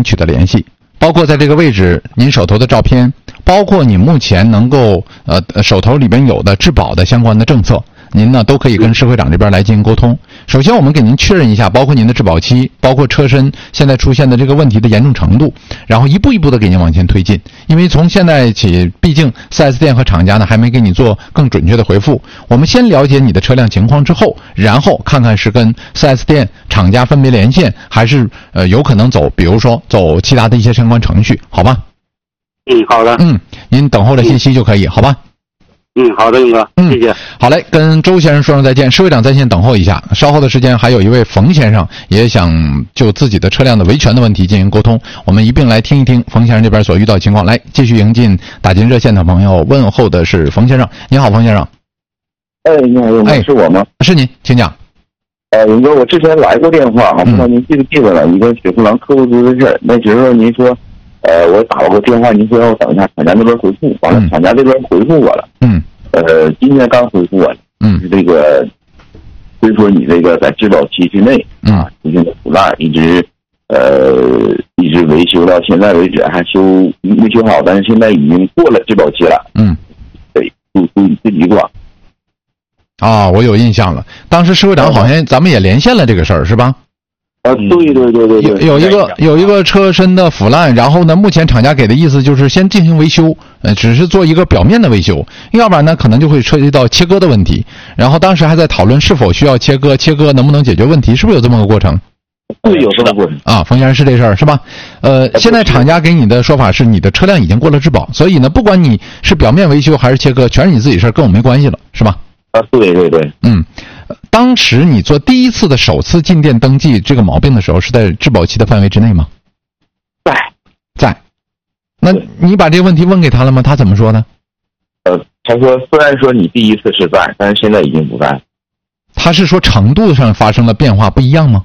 取得联系，包括在这个位置您手头的照片，包括你目前能够手头里边有的质保的相关的政策，您呢都可以跟施会长这边来进行沟通。首先我们给您确认一下，包括您的质保期，包括车身现在出现的这个问题的严重程度，然后一步一步的给您往前推进。因为从现在起，毕竟 4S 店和厂家呢还没给你做更准确的回复，我们先了解你的车辆情况之后，然后看看是跟 4S 店厂家分别连线，还是有可能走比如说走其他的一些相关程序，好吧？ 好的。 您等候着信息就可以，好吧？ 好的，勇哥，谢谢。 好嘞，跟周先生说声再见。施会长在线等候一下，稍后的时间还有一位冯先生也想就自己的车辆的维权的问题进行沟通，我们一并来听一听冯先生这边所遇到的情况。来，继续迎进打进热线的朋友，问候的是冯先生。你好，冯先生。 你好，勇哥，是我吗？ 是您，请讲。 勇哥，我之前来过电话，不知道您记不记得了，一个雪佛兰客户资的事儿。那时候您说，我打了个电话，您说让我等一下厂家那边回复，完了厂家这边回复我了。今天刚回复我了。是这个，所以说你这个在质保期之内出现的腐烂，一直维修到现在为止还没修好，但是现在已经过了质保期了。对，你自己管。 我有印象了，当时施会长好像咱们也连线了这个事儿，是吧？ 对， 有一个车身的腐烂，然后呢，目前厂家给的意思就是先进行维修，只是做一个表面的维修，要不然呢可能就会涉及到切割的问题。然后当时还在讨论是否需要切割能不能解决问题，是不是有这么个过程？ 对，有这么个过程冯先生是这事儿是吧？现在厂家给你的说法是你的车辆已经过了质保，所以呢，不管你是表面维修还是切割，全是你自己事儿，跟我没关系了，是吧？ 对。 当时你做第一次的首次进店登记这个毛病的时候，是在质保期的范围之内吗？在。那你把这个问题问给他了吗？他怎么说呢？ 他说虽然说你第一次是在，但是现在已经不在。 他是说程度上发生了变化不一样吗？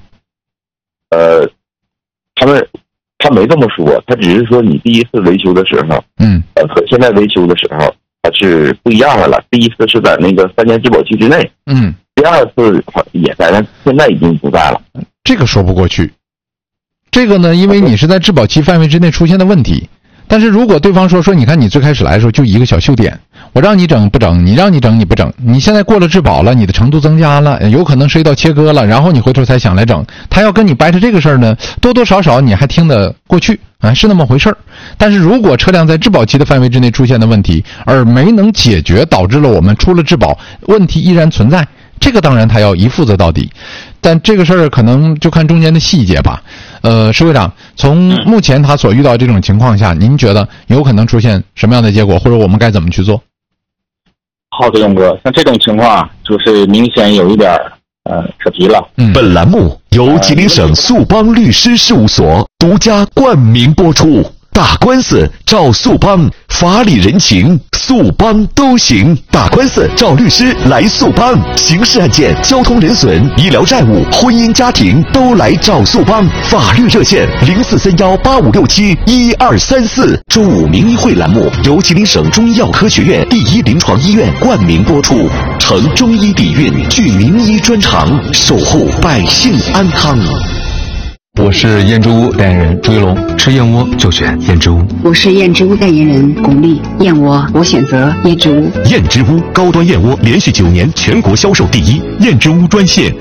他没这么说，他只是说你第一次维修的时候，和现在维修的时候它是不一样的了。第一次是在那个3年质保期之内，第二次也在，但现在已经不在了。 这个说不过去。这个呢，因为你是在质保期范围之内出现的问题。但是如果对方说你看你最开始来的时候就一个小锈点，我让你整不整，你让你整你不整，你现在过了质保了，你的程度增加了，有可能涉及到切割了，然后你回头才想来整，他要跟你掰扯这个事儿呢，多多少少你还听得过去是那么回事儿。但是如果车辆在质保期的范围之内出现的问题而没能解决，导致了我们出了质保，问题依然存在，这个当然他要一负责到底。但这个事儿可能就看中间的细节吧。施会长，从目前他所遇到这种情况下，您觉得有可能出现什么样的结果，或者我们该怎么去做？ 好的，勇哥，像这种情况就是明显有一点扯皮了。 本栏目由吉林省速邦律师事务所独家冠名播出。打官司找速邦，法理人情速邦都行。打官司找律师来速邦，刑事案件、交通人损、医疗债务、婚姻家庭都来找速邦。法律热线043185671234。周五名医会栏目由吉林省中医药科学院第一临床医院冠名播出，承中医底蕴，具名医专长，守护百姓安康。 我是燕之屋代言人朱一龙，吃燕窝就选燕之屋。 我是燕之屋代言人巩俐，燕窝我选择燕之屋。 燕之屋高端燕窝连续9年全国销售第一。燕之屋专线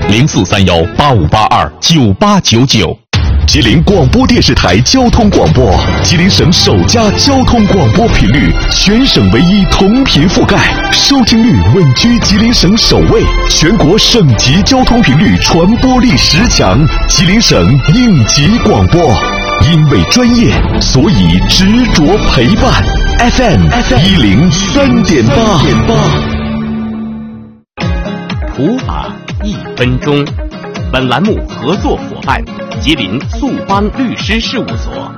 043185829899。吉林广播电视台交通广播，吉林省首家交通广播频率，全省唯一同频覆盖，收听率稳居吉林省首位，全国省级交通频率传播力10强，吉林省应急广播。因为专业，所以执着陪伴。FM 103.8。 普法1分钟。本栏目合作伙伴吉林速邦律师事务所。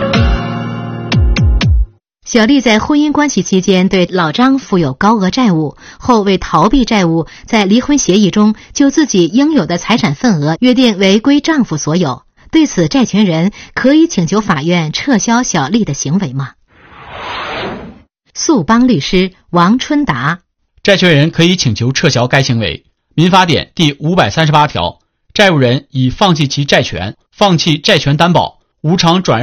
小丽在婚姻关系期间对老张负有高额债务，后为逃避债务，在离婚协议中就自己应有的财产份额约定为归丈夫所有。对此，债权人可以请求法院撤销小丽的行为吗？速邦律师王春达。 债权人可以请求撤销该行为。民法典第538条，债务人已放弃其债权，放弃债权担保，无偿转让